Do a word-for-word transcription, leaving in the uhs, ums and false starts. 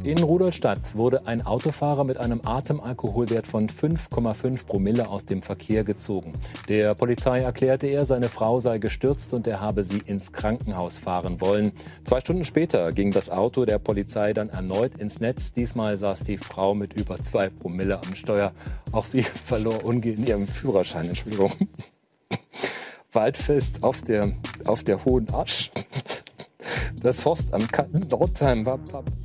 In Rudolstadt wurde ein Autofahrer mit einem Atemalkoholwert von fünf Komma fünf Promille aus dem Verkehr gezogen. Der Polizei erklärte er, seine Frau sei gestürzt und er habe sie ins Krankenhaus fahren wollen. Zwei Stunden später ging das Auto der Polizei dann erneut ins Netz. Diesmal saß die Frau mit über zwei Promille am Steuer. Auch sie verlor umgehend ihren Führerschein. Entschuldigung. Waldfest auf der, auf der Hohen Asch. Das Forstamt Nordheim war